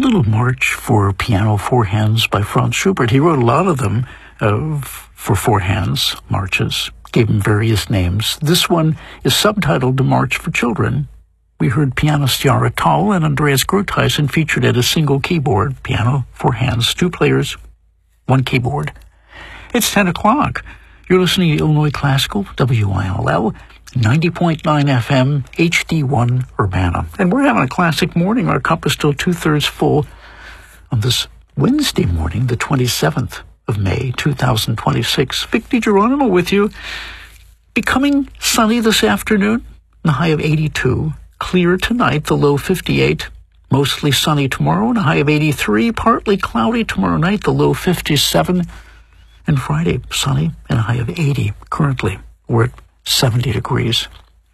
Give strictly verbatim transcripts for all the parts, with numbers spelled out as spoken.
little march for piano, four hands by Franz Schubert. He wrote a lot of them uh, for four hands marches, gave them various names. This one is subtitled The March for Children. We heard pianist Yara Tull and Andreas Groothuisen featured at a single keyboard, piano, four hands, two players, one keyboard. It's ten o'clock. You're listening to Illinois Classical, W I L L, ninety point nine F M, H D one Urbana. And we're having a classic morning. Our cup is still two-thirds full on this Wednesday morning, the twenty-seventh of May, two thousand twenty-six. Vic DiGeronimo with you. Becoming sunny this afternoon, the high of eighty-two. Clear tonight, the low fifty-eight. Mostly sunny tomorrow, and a high of eighty-three. Partly cloudy tomorrow night, the low fifty-seven. And Friday, sunny and a high of eighty. Currently, we're at seventy degrees.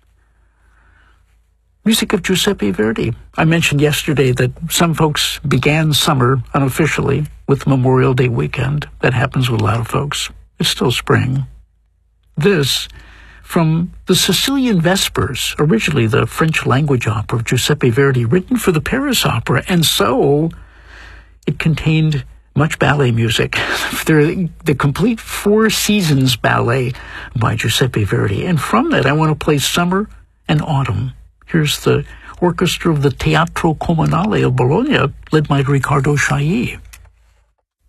Music of Giuseppe Verdi. I mentioned yesterday that some folks began summer unofficially with Memorial Day weekend. That happens with a lot of folks. It's still spring. This from the Sicilian Vespers, originally the French language opera of Giuseppe Verdi, written for the Paris Opera, and so it contained much ballet music. The, the complete Four Seasons ballet by Giuseppe Verdi. And from that, I want to play Summer and Autumn. Here's the orchestra of the Teatro Comunale of Bologna, led by Riccardo Chailly.